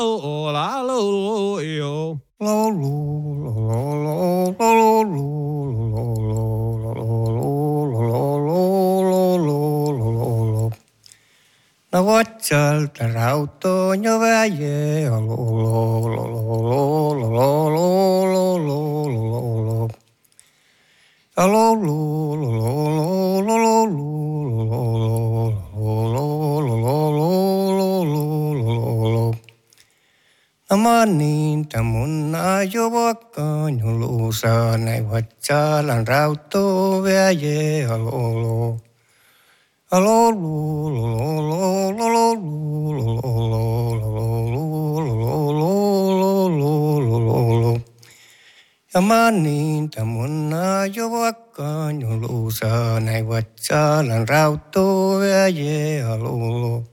Oh, la lo yo. Lo lo lo lo lo lo lo. No vuotsalta rautoon jo väje. Lo lo lo lo lo lo lo lo lo lo. Lo lo lo lo lo lo lo. Amanin tamunna jo vakkaan julusa näin vatsalan rauto väje alolo. Amanin tamunna jo vakkaan julusa näin vatsalan rauto väje alolo.